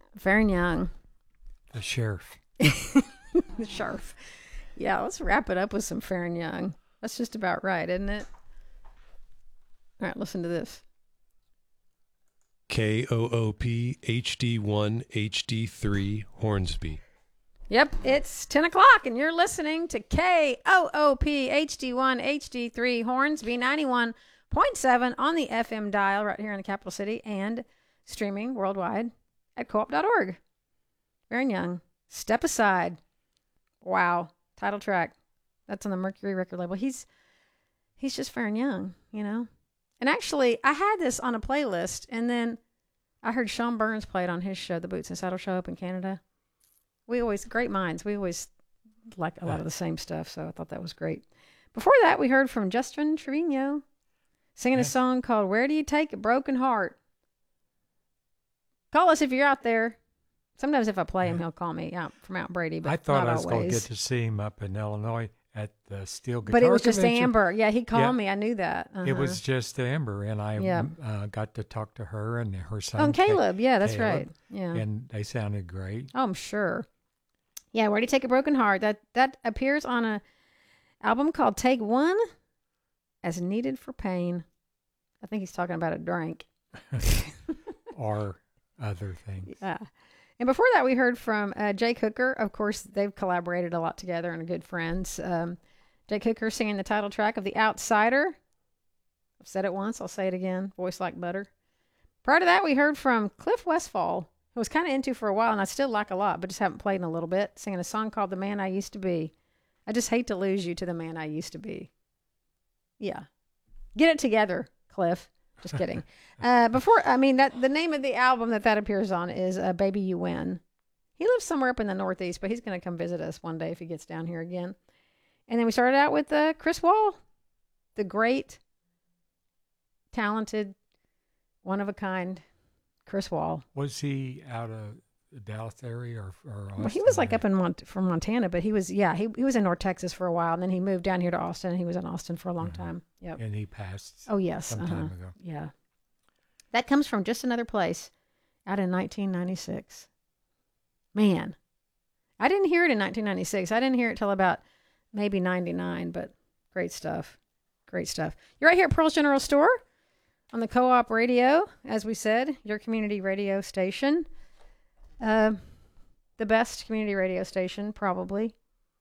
Farron Young. The sheriff. The sheriff. Yeah, let's wrap it up with some Farron Young. That's just about right, isn't it? All right, listen to this. KOOP HD1 HD3 Hornsby. Yep, it's 10 o'clock, and you're listening to KOOP HD1 HD3 Hornsby 91.7 on the FM dial right here in the capital city and streaming worldwide at coop.org. Farron Young, Step Aside. Wow, title track. That's on the Mercury record label. He's just Farron Young, you know? And actually, I had this on a playlist, and then I heard Sean Burns play it on his show, the Boots and Saddle Show up in Canada. Great minds. We always like a lot of the same stuff, so I thought that was great. Before that, we heard from Justin Trevino singing a song called Where Do You Take a Broken Heart? Call us if you're out there. Sometimes if I play him, he'll call me out from Mount Brady, but I thought not I was going to always. get to see him up in Illinois at the Steel Guitar But it was just Convention. Amber. Yeah, he called me. I knew that. It was just Amber, and I got to talk to her and her son. Oh, and Caleb. Yeah, that's Caleb, right. Yeah. And they sounded great. Oh, I'm sure. Yeah, Where Do You Take a Broken Heart? That appears on a album called Take One, As Needed for Pain. I think he's talking about a drink. Or other things. Yeah. And before that, we heard from Jake Hooker. Of course, they've collaborated a lot together and are good friends. Jake Hooker singing the title track of The Outsider. I've said it once. I'll say it again. Voice like butter. Prior to that, we heard from Cliff Westfall, who I was kind of into for a while, and I still like a lot, but just haven't played in a little bit, singing a song called The Man I Used to Be. I just hate to lose you to the man I used to be. Yeah. Get it together, Cliff. Just kidding. The name of the album that appears on is Baby You Win. He lives somewhere up in the Northeast, but he's going to come visit us one day if he gets down here again. And then we started out with Chris Wall, the great, talented, one-of-a-kind Chris Wall. Was he out of the Dallas area or Austin? Well, he was like up in from Montana, but he was he was in North Texas for a while, and then he moved down here to Austin, and he was in Austin for a long time. Yep. And he passed some time ago. Yeah. That comes from Just Another Place out in 1996. Man, I didn't hear it in 1996. I didn't hear it till about maybe 99, but great stuff. Great stuff. You're right here at Pearl's General Store on the Co-op Radio, as we said, your community radio station. The best community radio station, probably.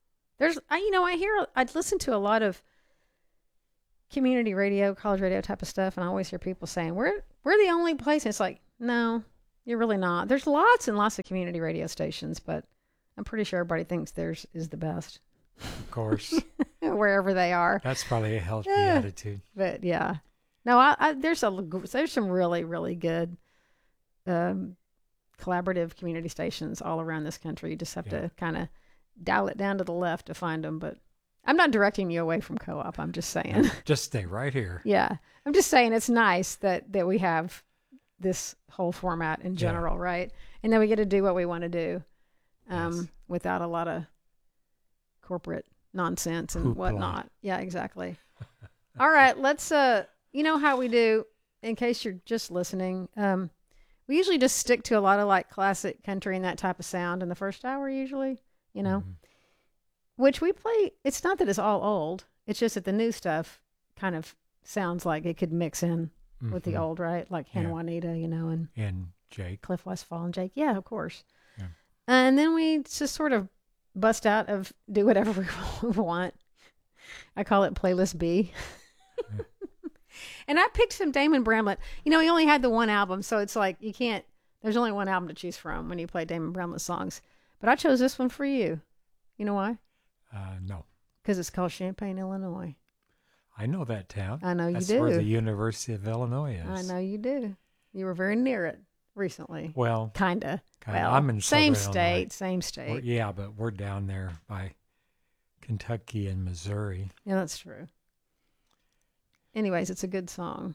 I listen to a lot of community radio, college radio type of stuff, and I always hear people saying, we're the only place. And it's like, no, you're really not. There's lots and lots of community radio stations, but I'm pretty sure everybody thinks theirs is the best. Of course. Wherever they are. That's probably a healthy attitude. But yeah. No, there's some really, really good collaborative community stations all around this country. You just have to kind of dial it down to the left to find them. But I'm not directing you away from Co-op. I'm just saying. Just stay right here. Yeah. I'm just saying it's nice that we have this whole format in general, right? And then we get to do what we want to do without a lot of corporate nonsense and whatnot. Yeah, exactly. All right. Let's, you know how we do, in case you're just listening, we usually just stick to a lot of like classic country and that type of sound in the first hour usually, you know, which we play. It's not that it's all old. It's just that the new stuff kind of sounds like it could mix in with the old, right? Like Hannah Juanita, you know, and Jake. Cliff Westfall and Jake. Yeah, of course. Yeah. And then we just sort of bust out of do whatever we want. I call it Playlist B. And I picked some Damon Bramlett. You know, he only had the one album, so it's like there's only one album to choose from when you play Damon Bramlett songs. But I chose this one for you. You know why? No. Because it's called Champaign, Illinois. I know that town. I know you do. That's where the University of Illinois is. I know you do. You were very near it recently. Well, kinda. Well, I'm in same Southern state, Illinois. same state. Yeah, but we're down there by Kentucky and Missouri. Yeah, that's true. Anyways, it's a good song.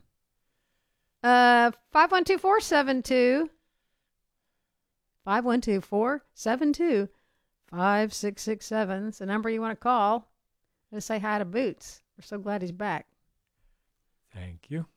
512-472 512-472-5667. It's the number you want to call. Just say hi to Boots. We're so glad he's back. Thank you.